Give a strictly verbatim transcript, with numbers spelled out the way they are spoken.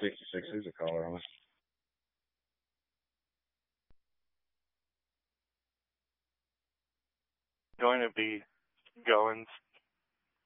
sixty-six is a caller on it. Going to be Goins.